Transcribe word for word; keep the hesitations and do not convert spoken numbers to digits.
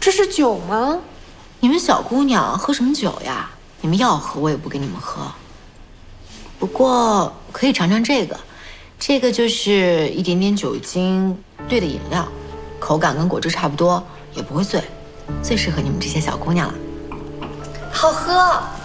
这是酒吗？ 你们小姑娘喝什么酒呀？你们要喝我也不给你们喝。不过可以尝尝这个，这个就是一点点酒精兑的饮料，口感跟果汁差不多，也不会醉，最适合你们这些小姑娘了。 好喝。